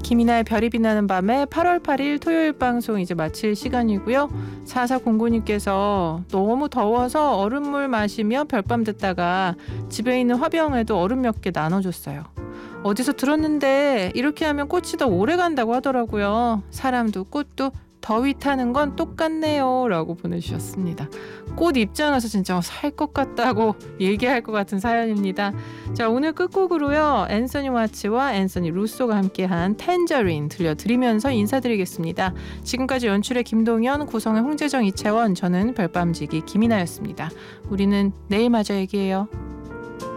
김이나의 별이 빛나는 밤에 8월 8일 토요일 방송 이제 마칠 시간이고요. 4409님께서 너무 더워서 얼음물 마시며 별밤 듣다가 집에 있는 화병에도 얼음 몇 개 나눠줬어요. 어디서 들었는데 이렇게 하면 꽃이 더 오래 간다고 하더라고요. 사람도 꽃도 더위 타는 건 똑같네요 라고 보내주셨습니다. 꽃 입장에서 진짜 살 것 같다고 얘기할 것 같은 사연입니다. 자, 오늘 끝곡으로요, 앤서니 와츠와 앤서니 루소가 함께한 텐저린 들려드리면서 인사드리겠습니다. 지금까지 연출의 김동현, 구성의 홍재정, 이채원, 저는 별밤지기 김이나였습니다. 우리는 내일 마저 얘기해요.